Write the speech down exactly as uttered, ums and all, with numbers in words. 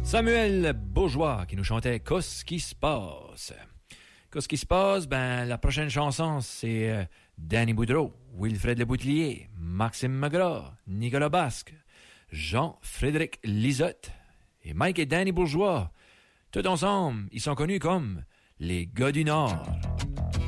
Samuel Bourgeois qui nous chantait « Qu'est-ce qui se passe ». Qu'est-ce qui se passe? Ben, la prochaine chanson, c'est euh, Danny Boudreau, Wilfred Leboutillier, Maxime Magras, Nicolas Basque, Jean-Frédéric Lisotte et Mike et Danny Bourgeois. Tous ensemble, ils sont connus comme les gars du Nord.